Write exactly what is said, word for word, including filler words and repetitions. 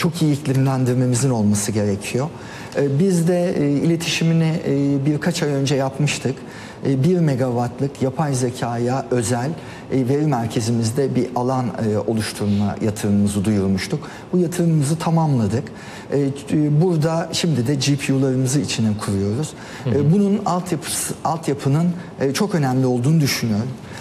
çok iyi iklimlendirmemizin olması gerekiyor. Biz de iletişimini birkaç ay önce yapmıştık. bir megawattlık yapay zekaya özel veri merkezimizde bir alan oluşturma yatırımımızı duyurmuştuk. Bu yatırımımızı tamamladık. Burada şimdi de G P U'larımızı içine kuruyoruz. Hı hı. Bunun altyapısı, altyapının çok önemli olduğunu düşünüyorum.